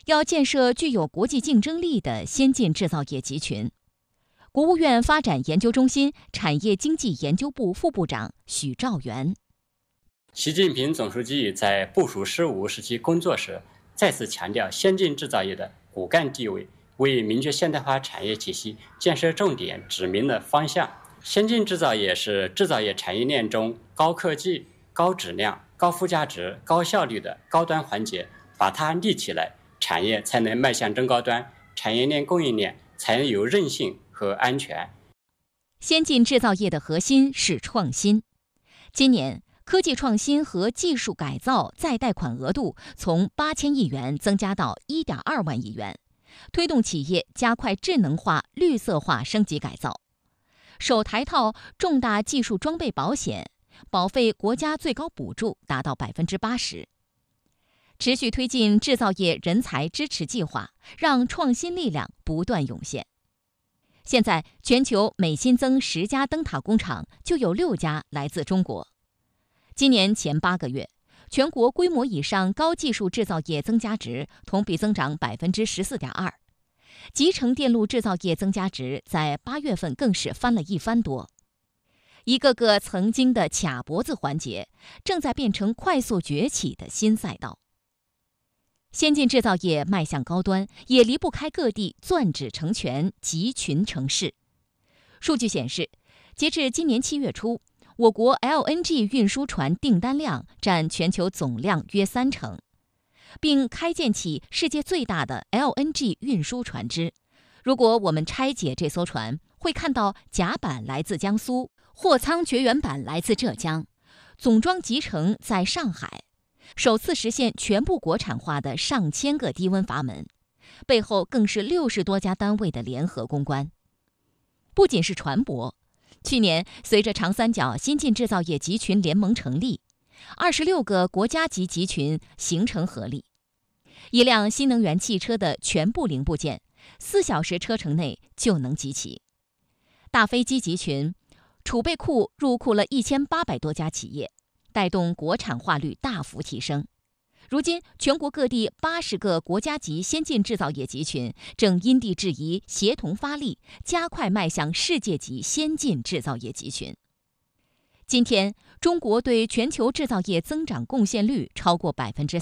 要建设具有国际竞争力的先进制造业集群。国务院发展研究中心产业经济研究部副部长许兆元。 习近平总书记在部署“十五”时期工作时，再次强调先进制造业的骨干地位，为明确现代化产业体系建设重点指明了方向。先进制造业是制造业产业链中高科技、高质量、高附加值、高效率的高端环节，把它立起来，产业才能迈向中高端，产业链供应链才能有韧性和安全。 先进制造业的核心是创新。今年，科技创新和技术改造再贷款额度从8000亿元增加到1.2万亿元，推动企业加快智能化、绿色化升级改造。首台套重大技术装备保险，保费国家最高补助达到80%。持续推进制造业人才支持计划，让创新力量不断涌现。现在，全球每新增10家灯塔工厂，就有6家来自中国。今年前8个月，全国规模以上高技术制造业增加值同比增长14.2%，集成电路制造业增加值在8月份更是翻了1番多。一个个曾经的卡脖子环节，正在变成快速崛起的新赛道。先进制造业迈向高端，也离不开各地钻指成拳、集群成势。数据显示，截至今年7月初，我国 LNG 运输船订单量占全球总量约30%，并开建起世界最大的 LNG 运输船只。如果我们拆解这艘船，会看到甲板来自江苏，货舱绝缘板来自浙江，总装集成在上海。首次实现全部国产化的上千个低温阀门，背后更是60多家单位的联合攻关。不仅是船舶，去年随着长三角新进制造业集群联盟成立，26个国家级集群形成合力。一辆新能源汽车的全部零部件，4小时车程内就能集齐。大飞机集群储备库入库了1800多家企业，带动国产化率大幅提升。如今，全国各地80个国家级先进制造业集群正因地制宜，协同发力，加快迈向世界级先进制造业集群。今天，中国对全球制造业增长贡献率超过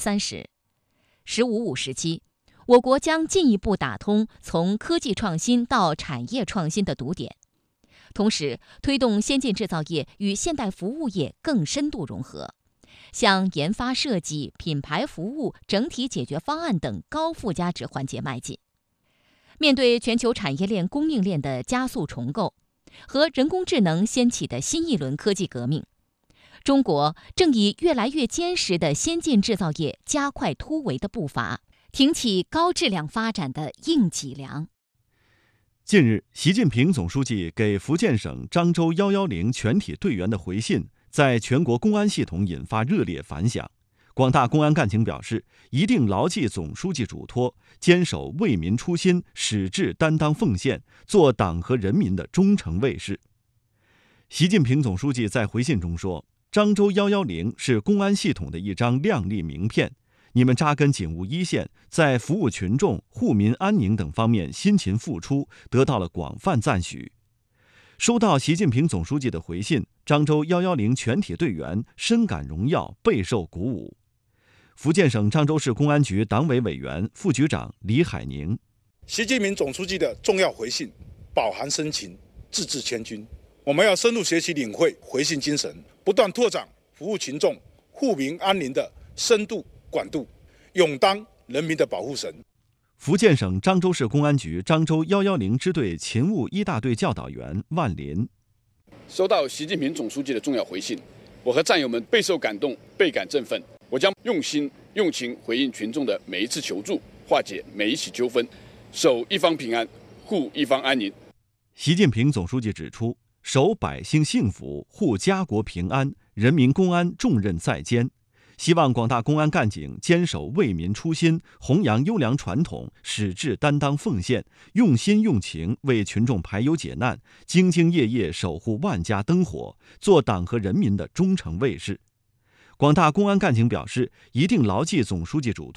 30%。“15+5”时期，我国将进一步打通从科技创新到产业创新的堵点。同时，推动先进制造业与现代服务业更深度融合，向研发设计、品牌服务、整体解决方案等高附加值环节迈进。面对全球产业链供应链的加速重构和人工智能掀起的新一轮科技革命，中国正以越来越坚实的先进制造业加快突围的步伐，挺起高质量发展的硬脊梁。 近日，习近平总书记给福建省漳州110全体队员的回信，在全国公安系统引发热烈反响。广大公安干警表示，一定牢记总书记嘱托，坚守为民初心，矢志担当奉献，做党和人民的忠诚卫士。习近平总书记在回信中说，漳州110是公安系统的一张亮丽名片，你们扎根警务一线，在服务群众、护民安宁等方面辛勤付出，得到了广泛赞许。收到习近平总书记的回信，漳州110全体队员深感荣耀，备受鼓舞。福建省漳州市公安局党委委员、副局长李海宁： 习近平总书记的重要回信，饱含深情，字字千钧。我们要深入学习领会回信精神，不断拓展服务群众、护民安宁的深度广度，勇当人民的保护神。 福建省漳州市公安局漳州110支队勤务1大队教导员万林： 收到习近平总书记的重要回信，我和战友们备受感动，倍感振奋。我将用心用情回应群众的每一次求助，化解每一起纠纷，守一方平安，护一方安宁。 习近平总书记指出，守百姓幸福，护家国平安，人民公安重任在肩。希望广大公安干警坚守为民初心，弘扬优良传统，矢志担当奉献，用心用情为群众排忧解难，兢兢业业守护万家灯火，做党和人民的忠诚卫士。广大公安干警表示，一定牢记总书记嘱托，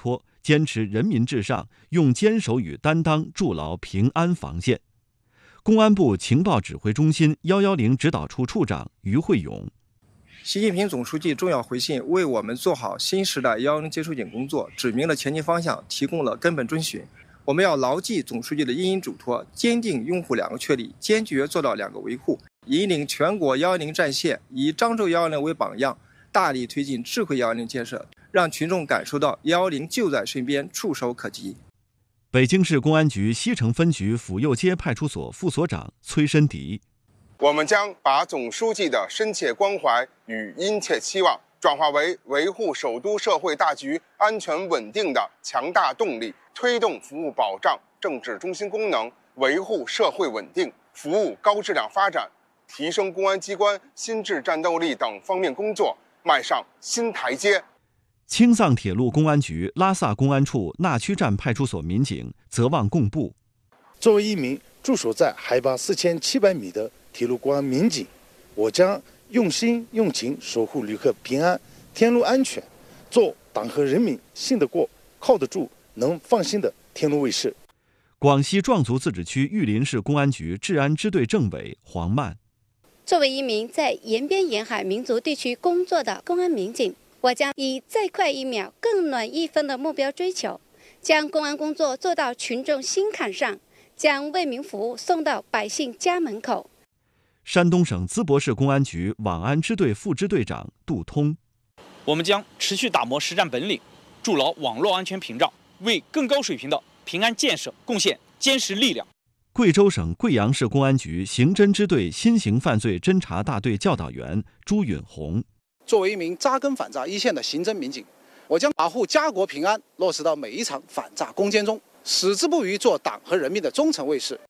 坚持人民至上，用坚守与担当筑牢平安防线。公安部情报指挥中心110指导处处长于慧勇。 习近平总书记重要回信为我们做好新时代110接收点工作指明了前进方向，提供了根本遵循。我们要牢记总书记的殷殷嘱托，坚定拥护2个确立，坚决做到2个维护，引领全国110战线以漳州110为榜样，大力推进智慧110建设，让群众感受到110就在身边，触手可及。 北京市公安局西城分局府右街派出所副所长崔申迪。 我们将把总书记的深切关怀与殷切期望转化为维护首都社会大局安全稳定的强大动力，推动服务保障政治中心功能，维护社会稳定，服务高质量发展，提升公安机关心智战斗力等方面工作迈上新台阶。 青藏铁路公安局拉萨公安处纳区站派出所民警泽望贡布。 作为一名驻守在海拔4700米的铁路公安民警，我将用心用情守护旅客平安、天路安全，做党和人民信得过、靠得住、能放心的天路卫士。 广西壮族自治区玉林市公安局治安支队政委黄曼。 作为一名在沿边沿海民族地区工作的公安民警，我将以再快1秒更暖1分的目标追求，将公安工作做到群众心坎上，将为民服务送到百姓家门口。 山东省淄博市公安局网安支队副支队长杜通。 我们将持续打磨实战本领，筑牢网络安全屏障，为更高水平的平安建设贡献坚实力量。 贵州省贵阳市公安局刑侦支队新型犯罪侦查大队教导员朱允红。 作为一名扎根反诈一线的刑侦民警，我将保护家国平安落实到每一场反诈攻坚中，矢志不渝做党和人民的忠诚卫士。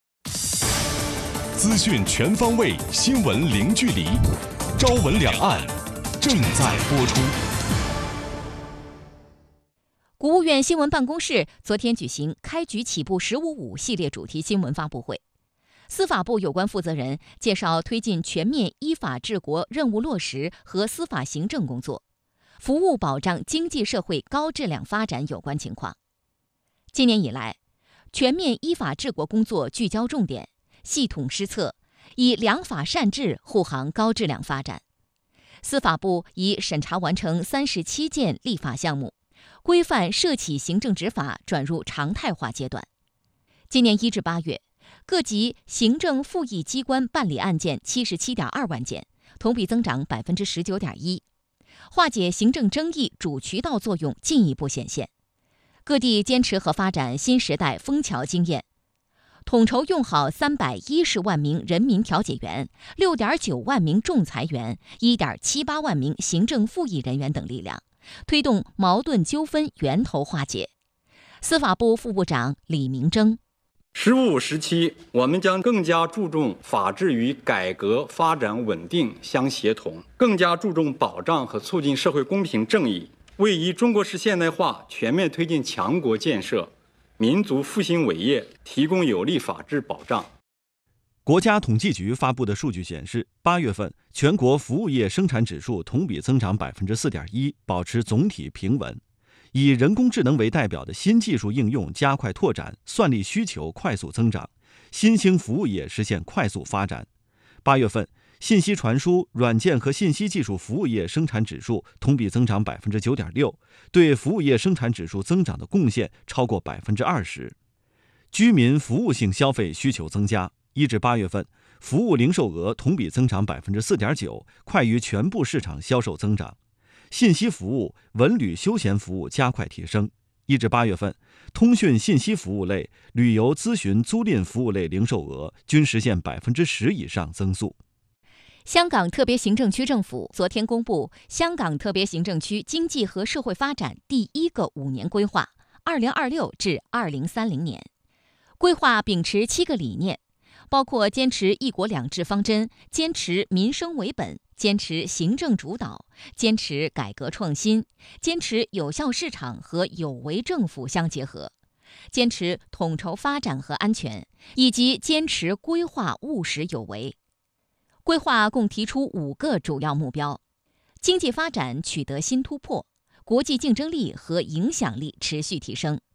资讯全方位，新闻零距离，朝闻两岸正在播出。 国务院新闻办公室昨天举行开局起步“15.5”系列主题新闻发布会。司法部有关负责人介绍推进全面依法治国任务落实和司法行政工作，服务保障经济社会高质量发展有关情况。今年以来，全面依法治国工作聚焦重点，系统施策，以良法善治护航高质量发展。司法部已审查完成37件立法项目，规范涉企行政执法转入常态化阶段。今年1至8月，各级行政复议机关办理案件77.2万件，同比增长19.1%，化解行政争议主渠道作用进一步显现。各地坚持和发展新时代枫桥经验，统筹用好310万名人民调解员、6.9万名仲裁员、1.78万名行政复议人员等力量，推动矛盾纠纷源头化解。司法部副部长李明征 “15时期，我们将更加注重法治与改革发展稳定相协同，更加注重保障和促进社会公平正义，为以中国式现代化全面推进强国建设、民族复兴伟业提供有力法治保障。” 国家统计局发布的数据显示，8月份全国服务业生产指数同比增长4.1%，保持总体平稳。以人工智能为代表的新技术应用加快拓展，算力需求快速增长，新兴服务业实现快速发展。8月份，信息传输、软件和信息技术服务业生产指数同比增长9.6%，对服务业生产指数增长的贡献超过20%。居民服务性消费需求增加，1至8月份，服务零售额同比增长4.9%，快于全部市场销售增长。信息服务、文旅休闲服务加快提升。1至8月份，通讯信息服务类、旅游咨询租赁服务类零售额均实现10%以上增速。 香港特别行政区政府昨天公布香港特别行政区经济和社会发展第1个5年规划，2026至2030年。规划秉持7个理念，包括坚持一国两制方针，坚持民生为本，坚持行政主导，坚持改革创新，坚持有效市场和有为政府相结合，坚持统筹发展和安全，以及坚持规划务实有为。规划共提出5个主要目标：经济发展取得新突破， 国际竞争力和影响力持续提升。